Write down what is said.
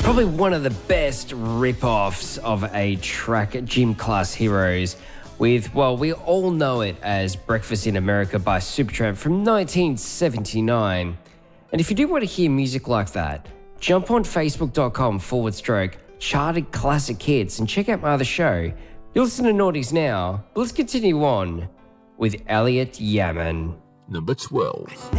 Probably one of the best rip-offs of a track, Gym Class Heroes, with, well, we all know it as Breakfast in America by Supertramp from 1979. And if you do want to hear music like that, jump on facebook.com/charted classic hits and check out my other show. You listen to Naughties now, but let's continue on with Elliot Yamin. Number 12.